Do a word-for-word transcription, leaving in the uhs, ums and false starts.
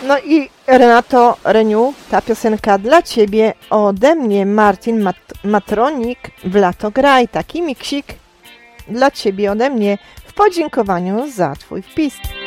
No i Renato Reniu, ta piosenka dla Ciebie ode mnie, Martin Mat- Matronik, w lato graj. Taki miksik dla Ciebie ode mnie w podziękowaniu za Twój wpis.